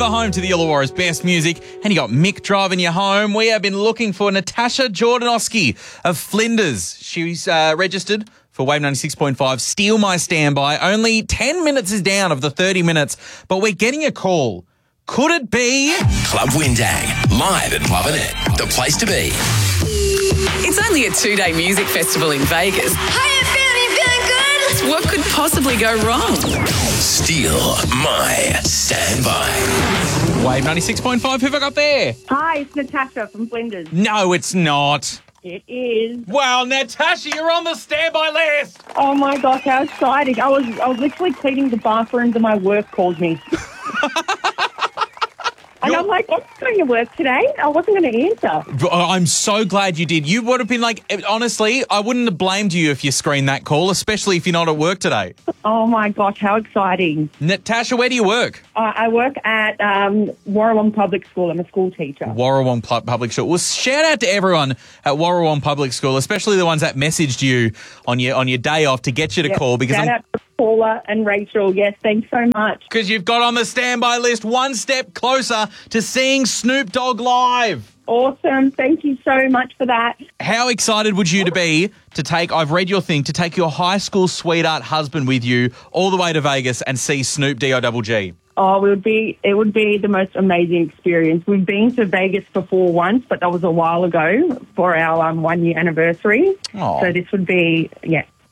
Home to the Illawarra's best music, and you got Mick driving you home. We have been looking for Natasha Jordanowski of Flinders. She's registered for Wave 96.5, Steal My Standby. Only 10 minutes is down of the 30 minutes, but we're getting a call. Could it be? Club Windang, live at Lovin' It, the place to be. It's only a 2-day music festival in Vegas. Hiya, Fanny, feeling good? What could possibly go wrong? Steal My Standby. Wave 96.5, who have I got there? Hi, it's Natasha from Flinders. No, it's not. It is. Well, Natasha, you're on the standby list. Oh my gosh, how exciting. I was literally cleaning the bathrooms and my work called me. And I'm like, I'm doing your work today. I wasn't going to answer. I'm so glad you did. You would have been like, honestly, I wouldn't have blamed you if you screened that call, especially if you're not at work today. Oh my gosh, how exciting. Natasha, where do you work? I work at Warrawong Public School. I'm a school teacher. Warrawong Public School. Well, shout out to everyone at Warrawong Public School, especially the ones that messaged you on your day off to get you to call. Because shout out to Paula and Rachel. Yes, thanks so much. Because you've got on the standby list one step closer to seeing Snoop Dogg live. Awesome. Thank you so much for that. How excited would you to be to take, I've read your thing, to take your high school sweetheart husband with you all the way to Vegas and see Snoop D-O-double-G? Oh, it would be the most amazing experience. We've been to Vegas before once, but that was a while ago for our 1 year anniversary. Aww. So this would be,